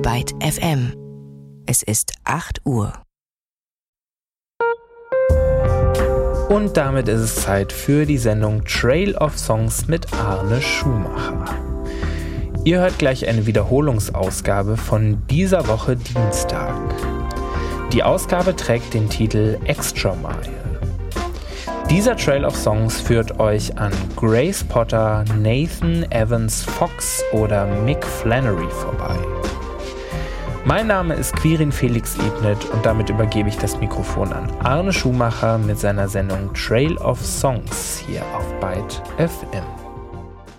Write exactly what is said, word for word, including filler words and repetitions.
Byte F M. Es ist acht Uhr. Und damit ist es Zeit für die Sendung Trail of Songs mit Arne Schumacher. Ihr hört gleich eine Wiederholungsausgabe von dieser Woche Dienstag. Die Ausgabe trägt den Titel Extra Mile. Dieser Trail of Songs führt euch an Grace Potter, Nathan Evans Fox oder Mick Flannery vorbei. Mein Name ist Quirin Felix Ebnet und damit übergebe ich das Mikrofon an Arne Schumacher mit seiner Sendung Trail of Songs hier auf Byte F M.